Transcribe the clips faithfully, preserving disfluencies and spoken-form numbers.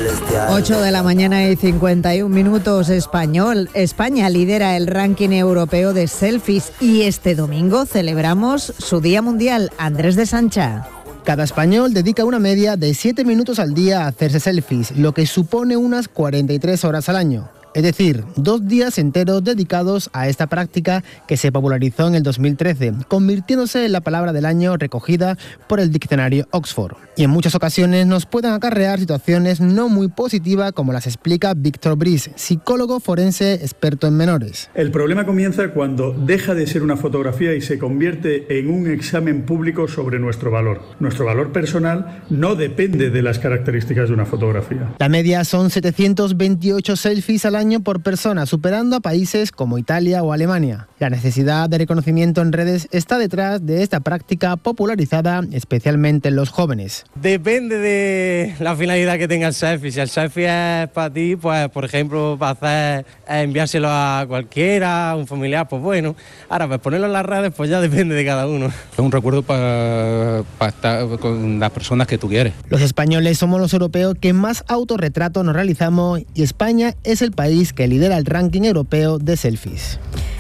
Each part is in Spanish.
ocho de la mañana y cincuenta y un minutos. Español. España lidera el ranking europeo de selfies y este domingo celebramos su Día Mundial. Andrés de Sancha. Cada español dedica una media de siete minutos al día a hacerse selfies, lo que supone unas cuarenta y tres horas al año. Es decir, dos días enteros dedicados a esta práctica que se popularizó en el dos mil trece, convirtiéndose en la palabra del año recogida por el diccionario Oxford. Y en muchas ocasiones nos pueden acarrear situaciones no muy positivas, como las explica Víctor Brice, psicólogo forense experto en menores. El problema comienza cuando deja de ser una fotografía y se convierte en un examen público sobre nuestro valor. Nuestro valor personal no depende de las características de una fotografía. La media son setecientos veintiocho selfies al año año por persona, superando a países como Italia o Alemania. La necesidad de reconocimiento en redes está detrás de esta práctica popularizada especialmente en los jóvenes. Depende de la finalidad que tenga el selfie. Si el selfie es para ti, pues por ejemplo, para hacer, enviárselo a cualquiera, a un familiar, pues bueno. Ahora, pues ponerlo en las redes, pues ya depende de cada uno. Es un recuerdo para pa estar con las personas que tú quieres. Los españoles somos los europeos que más autorretratos nos realizamos y España es el país que lidera el ranking europeo de selfies.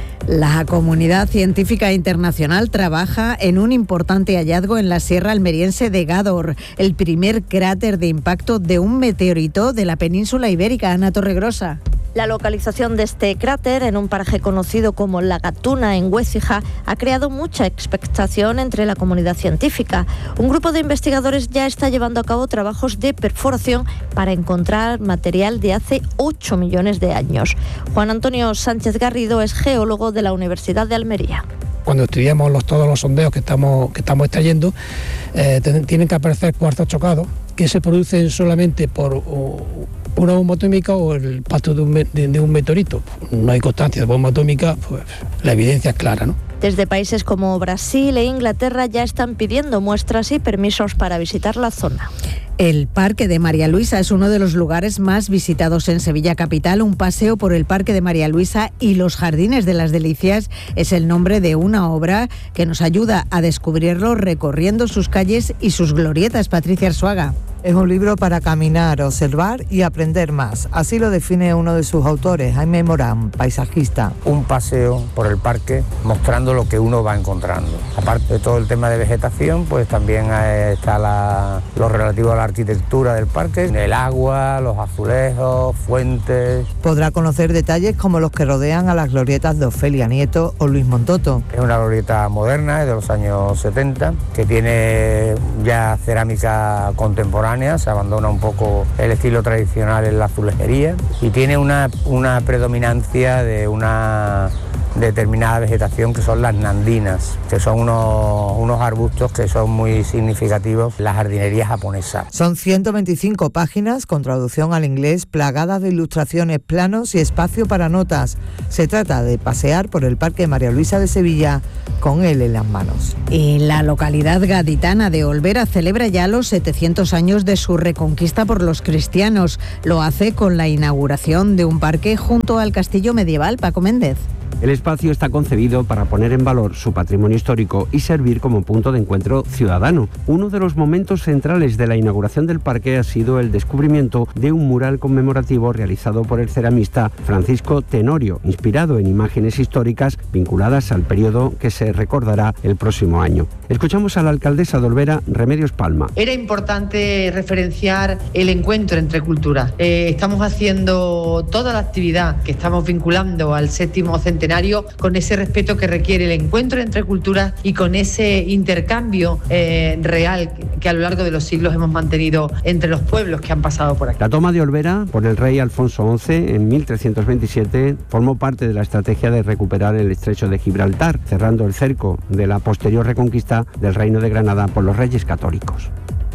La comunidad científica internacional trabaja en un importante hallazgo en la sierra almeriense de Gádor, el primer cráter de impacto de un meteorito de la península ibérica. Ana Torregrosa. La localización de este cráter en un paraje conocido como La Gatuna en Huécija ha creado mucha expectación entre la comunidad científica. Un grupo de investigadores ya está llevando a cabo trabajos de perforación para encontrar material de hace ocho millones de años. Juan Antonio Sánchez Garrido es geólogo de la Universidad de Almería. Cuando estudiamos los, todos los sondeos que estamos, que estamos extrayendo, eh, tienen que aparecer cuarzos chocados que se producen solamente por o, una bomba atómica o el impacto de un, de, de un meteorito. No hay constancia de bomba atómica, pues la evidencia es clara, ¿no? Desde países como Brasil e Inglaterra ya están pidiendo muestras y permisos para visitar la zona. El Parque de María Luisa es uno de los lugares más visitados en Sevilla capital. Un paseo por el Parque de María Luisa y los Jardines de las Delicias es el nombre de una obra que nos ayuda a descubrirlo recorriendo sus calles y sus glorietas. Patricia Arzuaga. Es un libro para caminar, observar y aprender más. Así lo define uno de sus autores, Jaime Morán, paisajista. Un paseo por el parque mostrando lo que uno va encontrando. Aparte de todo el tema de vegetación, pues también está la, lo relativo a la arquitectura del parque, el agua, los azulejos, fuentes. Podrá conocer detalles como los que rodean a las glorietas de Ofelia Nieto o Luis Montoto. Es una glorieta moderna, es de los años setenta, que tiene ya cerámica contemporánea. Se abandona un poco el estilo tradicional en la azulejería y tiene una, una predominancia de una determinada vegetación que son las nandinas, que son unos, unos arbustos que son muy significativos en la jardinería japonesa. Son ciento veinticinco páginas con traducción al inglés, plagadas de ilustraciones, planos y espacio para notas. Se trata de pasear por el Parque María Luisa de Sevilla con él en las manos. Y la localidad gaditana de Olvera celebra ya los setecientos años de su reconquista por los cristianos. Lo hace con la inauguración de un parque junto al castillo medieval. Paco Méndez. El espacio está concebido para poner en valor su patrimonio histórico y servir como punto de encuentro ciudadano. Uno de los momentos centrales de la inauguración del parque ha sido el descubrimiento de un mural conmemorativo realizado por el ceramista Francisco Tenorio, inspirado en imágenes históricas vinculadas al periodo que se recordará el próximo año. Escuchamos a la alcaldesa de Olvera, Remedios Palma. Era importante referenciar el encuentro entre culturas. Eh, estamos haciendo toda la actividad que estamos vinculando al séptimo centenario con ese respeto que requiere el encuentro entre culturas y con ese intercambio eh, real que, que a lo largo de los siglos hemos mantenido entre los pueblos que han pasado por aquí. La toma de Olvera por el rey Alfonso once en mil trescientos veintisiete formó parte de la estrategia de recuperar el estrecho de Gibraltar, cerrando el cerco de la posterior reconquista del Reino de Granada por los reyes católicos.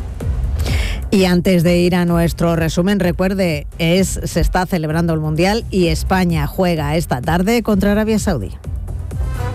Y antes de ir a nuestro resumen, recuerde, es, se está celebrando el Mundial y España juega esta tarde contra Arabia Saudí.